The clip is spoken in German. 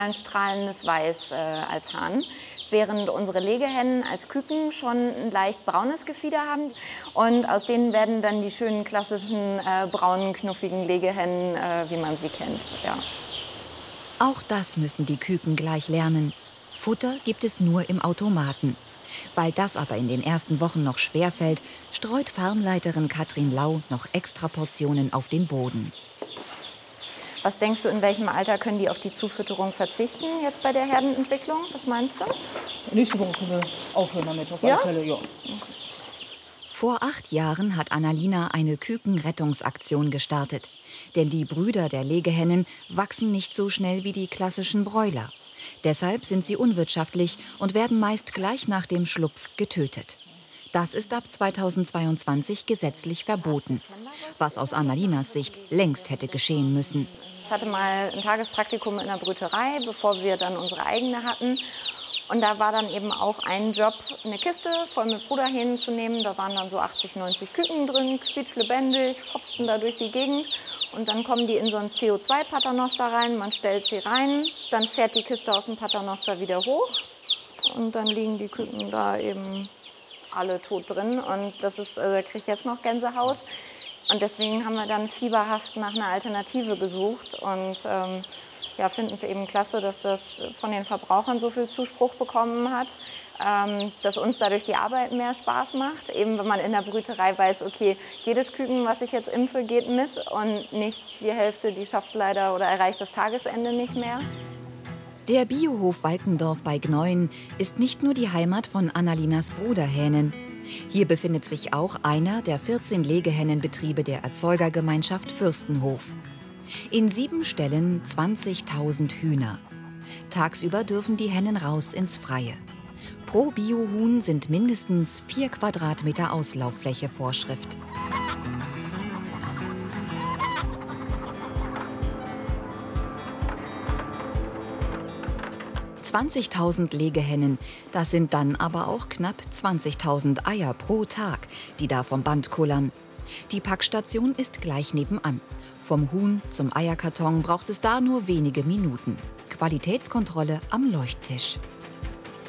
Ein strahlendes Weiß als Hahn, während unsere Legehennen als Küken schon ein leicht braunes Gefieder haben. Und aus denen werden dann die schönen klassischen braunen, knuffigen Legehennen, wie man sie kennt. Ja. Auch das müssen die Küken gleich lernen. Futter gibt es nur im Automaten. Weil das aber in den ersten Wochen noch schwerfällt, streut Farmleiterin Katrin Lau noch extra Portionen auf den Boden. Was denkst du, in welchem Alter können die auf die Zufütterung verzichten, jetzt bei der Herdenentwicklung? Was meinst du? Nächste Woche können wir aufhören damit, auf alle Fälle, ja. Vor 8 Jahren hat Annalina eine Kükenrettungsaktion gestartet. Denn die Brüder der Legehennen wachsen nicht so schnell wie die klassischen Bräuler. Deshalb sind sie unwirtschaftlich und werden meist gleich nach dem Schlupf getötet. Das ist ab 2022 gesetzlich verboten, was aus Annalinas Sicht längst hätte geschehen müssen. Ich hatte mal ein Tagespraktikum in der Brüterei, bevor wir dann unsere eigene hatten. Und da war dann eben auch ein Job, eine Kiste voll mit Bruderhähnen zu nehmen. Da waren dann so 80, 90 Küken drin, quietschlebendig, hopsten da durch die Gegend. Und dann kommen die in so einen CO2-Paternoster rein, man stellt sie rein, dann fährt die Kiste aus dem Paternoster wieder hoch. Und dann liegen die Küken da eben alle tot drin. Und das ist, da kriege ich jetzt noch Gänsehaut. Und deswegen haben wir dann fieberhaft nach einer Alternative gesucht und ja, finden es eben klasse, dass das von den Verbrauchern so viel Zuspruch bekommen hat, dass uns dadurch die Arbeit mehr Spaß macht. Eben wenn man in der Brüterei weiß, okay, jedes Küken, was ich jetzt impfe, geht mit und nicht die Hälfte, die schafft leider oder erreicht das Tagesende nicht mehr. Der Biohof Walkendorf bei Gneuen ist nicht nur die Heimat von Annalinas Bruderhähnen. Hier befindet sich auch einer der 14 Legehennenbetriebe der Erzeugergemeinschaft Fürstenhof. In 7 Ställen 20.000 Hühner. Tagsüber dürfen die Hennen raus ins Freie. Pro Biohuhn sind mindestens 4 Quadratmeter Auslauffläche Vorschrift. (20.000 Legehennen, das sind dann aber auch knapp 20.000 Eier pro Tag, die da vom Band kullern. Die Packstation ist gleich nebenan. Vom Huhn zum Eierkarton braucht es da nur wenige Minuten. Qualitätskontrolle am Leuchttisch.